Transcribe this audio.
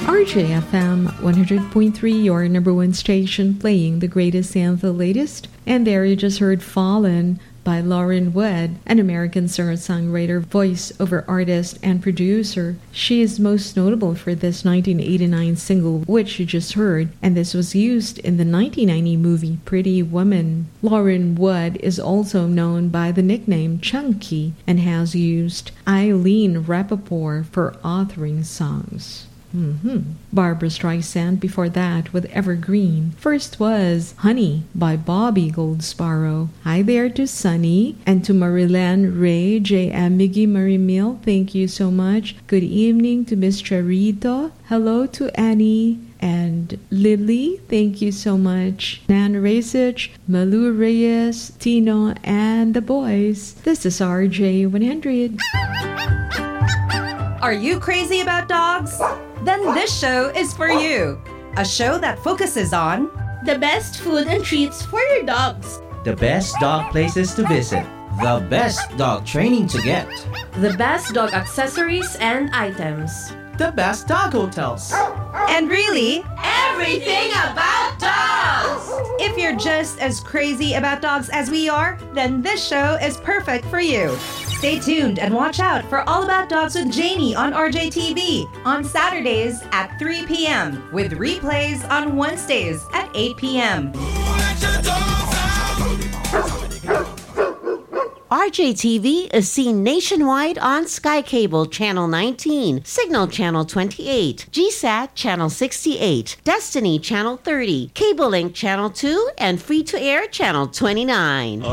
RJFM 100.3, your number one station, playing the greatest and the latest. And there you just heard Fallen by Lauren Wood, an American singer-songwriter, voice-over artist, and producer. She is most notable for this 1989 single, which you just heard, and this was used in the 1990 movie Pretty Woman. Lauren Wood is also known by the nickname Chunky and has used Eileen Rappaport for authoring songs. Barbra Streisand before that with Evergreen. First was Honey by Bobby Goldsparrow. Hi there to Sunny and to Marilyn, Ray, J.M. Miggy, Marie Mill. Thank you so much. Good evening to Miss Charito. Hello to Annie and Lily. Thank you so much. Nan Rasich, Malu Reyes, Tino, and the boys. This is RJ100. Are you crazy about dogs? Then this show is for you. A show that focuses on the best food and treats for your dogs, the best dog places to visit, the best dog training to get, the best dog accessories and items, the best dog hotels, and really, everything about dogs! If you're just as crazy about dogs as we are, then this show is perfect for you. Stay tuned and watch out for All About Dogs with Jamie on RJTV on Saturdays at 3 p.m. with replays on Wednesdays at 8 p.m. RJTV is seen nationwide on Sky Cable Channel 19, Signal Channel 28, GSAT Channel 68, Destiny Channel 30, Cable Link Channel 2, and Free to Air Channel 29.